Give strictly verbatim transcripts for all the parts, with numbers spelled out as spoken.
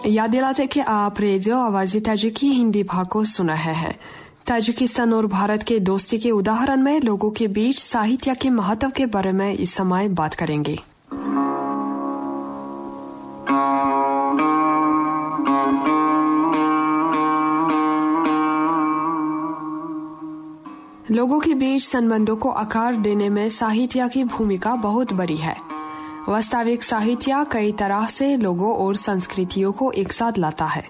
याद दिलाते कि आप रेडियो आवाज़ी ताजिकी हिंदी भाग को सुन रहे हैं। ताजिकिस्तान और भारत के दोस्ती के उदाहरण में लोगों के बीच साहित्य के महत्व के बारे में इस समय बात करेंगे। लोगों के बीच संबंधों को आकार देने में साहित्य की भूमिका बहुत बड़ी है। वास्तविक साहित्य कई तरह से लोगों और संस्कृतियों को एक साथ लाता है।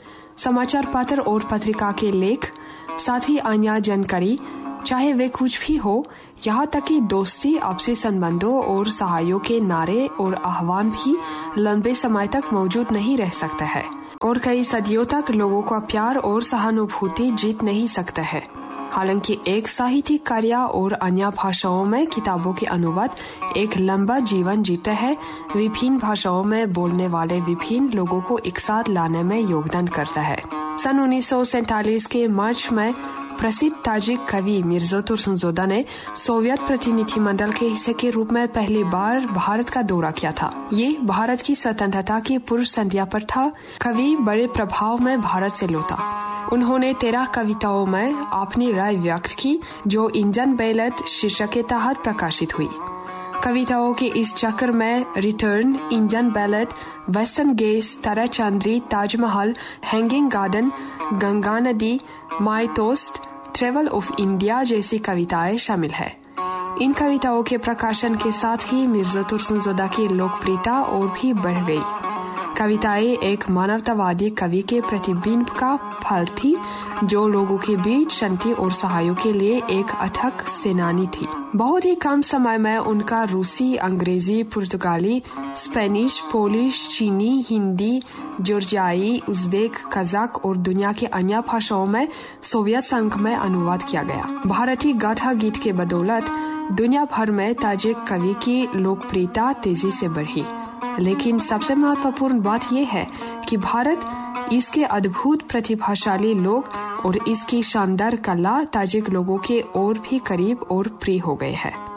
समाचार पत्र और पत्रिका के लेख, साथ ही अन्य जानकारी, चाहे वे कुछ भी हो, यहाँ तक कि दोस्ती, आपसी संबंधों और सहयोग के नारे और आह्वान भी लंबे समय तक मौजूद नहीं रह सकते हैं और कई सदियों तक लोगों का प्यार और सहानुभूति जीत नहीं सकते हैं। हालांकि एक साहित्यिक कार्य और अन्य भाषाओं में किताबों के अनुवाद एक लंबा जीवन जीते हैं, विभिन्न भाषाओं में बोलने वाले विभिन्न लोगों को एक साथ लाने में योगदान करता है। सन उन्नीस सौ सैतालीस के मार्च में प्रसिद्ध ताजिक कवि मिर्ज़ा तुर्सुनज़ोदा ने सोवियत प्रतिनिधिमंडल के हिस्से के रूप में पहली बार भारत का दौरा किया था। ये भारत की स्वतंत्रता की पूर्व संध्या पर था। कवि बड़े प्रभाव में भारत से लौटा। उन्होंने तेरह कविताओं में अपनी राय व्यक्त की, जो इंजन बैलेट शीर्षक के तहत प्रकाशित हुई। कविताओं के इस चक्र में return, engine ballot, western gets, ताराचंद्री, Taj Mahal, hanging garden, Ganga नदी, my toast, travel of India जैसी कविताएं शामिल है। इन कविताओं के प्रकाशन के साथ ही मिर्ज़ा तुर्सुनज़ोदा की लोकप्रियता और भी बढ़ गई। कविताएं एक मानवतावादी कवि के प्रतिबिंब का फल थी, जो लोगों के बीच शांति और सहयोग के लिए एक अथक सेनानी थी। बहुत ही कम समय में उनका रूसी, अंग्रेजी, पुर्तगाली, स्पेनिश, पोलिश, चीनी, हिंदी, जॉर्जियाई, उज़्बेक, कज़ाक और दुनिया के अन्य भाषाओं में सोवियत संघ में अनुवाद किया गया। भारतीय गाथा गीत के बदौलत दुनिया भर में ताजिक कवि की लोकप्रियता तेजी से बढ़ी। लेकिन सबसे महत्वपूर्ण बात यह है कि भारत, इसके अद्भुत प्रतिभाशाली लोग और इसकी शानदार कला ताजिक लोगों के और भी करीब और प्रिय हो गए हैं।